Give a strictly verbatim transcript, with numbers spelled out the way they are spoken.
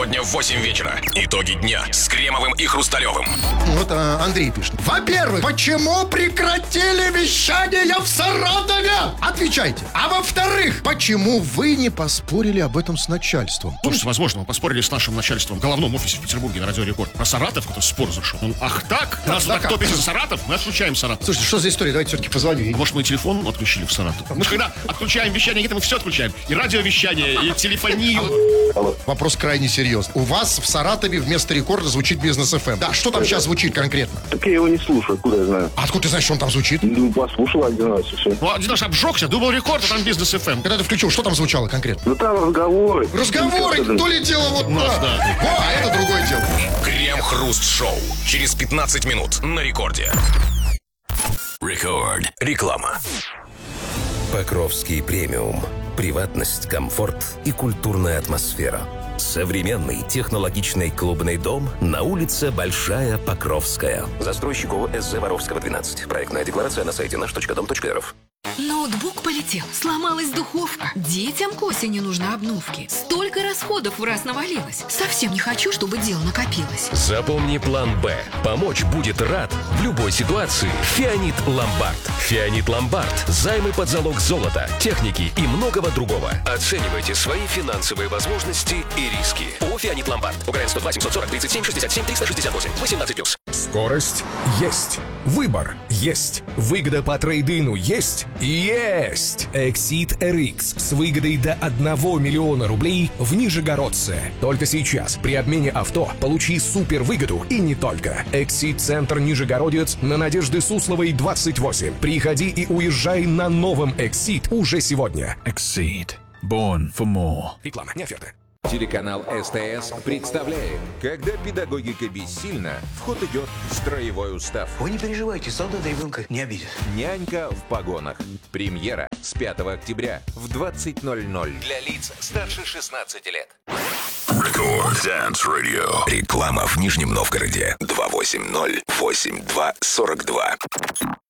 Сегодня в восемь вечера. Итоги дня с Кремовым и Хрусталевым. Вот а, Андрей пишет. Во-первых, почему прекратили вещание в Саратове? Отвечайте. А во-вторых, почему вы не поспорили об этом с начальством? Слушайте, возможно, мы поспорили с нашим начальством в головном офисе в Петербурге на Радио Рекорд. Про Саратов какой-то спор зашел. Ну, ах так? Раз да, так топите за Саратов, мы отключаем Саратов. Слушайте, что за история? Давайте все-таки позвоню. Может, мы телефон отключили в Саратов? Мы же когда отключаем вещание, где-то мы все отключаем. И радиовещание, и телефонию. Вопрос крайне серьезный. У вас в Саратове вместо рекорда звучит Бизнес эф эм. Да, что там сейчас звучит конкретно? Так я его не слушаю, откуда я знаю? А откуда ты знаешь, что он там звучит? Ну, послушал один раз и все. Ну, один раз обжегся, думал рекорд, а там Бизнес эф эм. Когда ты включил, что там звучало конкретно? Ну, там разговоры. Разговоры, то ли дело вот Ну, так. да. О, а это другое дело. Крем-хруст-шоу. Через пятнадцать минут на рекорде. Рекорд. Реклама. Покровский премиум. Приватность, комфорт и культурная атмосфера. Современный технологичный клубный дом на улице Большая Покровская. Застройщик ООО СЗ Воровского двенадцать. Проектная декларация на сайте наш точка дом точка эр эф. Ноутбук полетел, сломалась духовка. Детям к осени нужны обновки. Столько расходов в раз навалилось. Совсем не хочу, чтобы дел накопилось. Запомни план «Б». Помочь будет рад в любой ситуации Фианит Ломбард. Фианит Ломбард. Займы под залог золота, техники и многого другого. Оценивайте свои финансовые возможности и риски. ООО «Фианит Ломбард». УГРН сто два семьсот сорок тридцать семь шестьдесят семь триста шестьдесят восемь. восемнадцать плюс. Скорость есть. Выбор есть. Выгода по трейд-ину есть. Есть! Exit эр икс с выгодой до одного миллиона рублей в Нижегородце. Только сейчас при обмене авто получи супер выгоду и не только. Exit-центр Нижегородец на Надежды Сусловой двадцать восемь. Приходи и уезжай на новом Exit уже сегодня. Exceed. Born for more. Реклама, не оферта. Телеканал СТС представляет, когда педагогика бессильна, в ход идет строевой устав. Вы не переживайте, солдата ребенка не обидит. Нянька в погонах. Премьера с пятого октября в двадцать ноль ноль. Для лиц старше шестнадцати лет. Рекорд Dance Radio. Реклама в Нижнем Новгороде. два восемь ноль восемь два сорок два.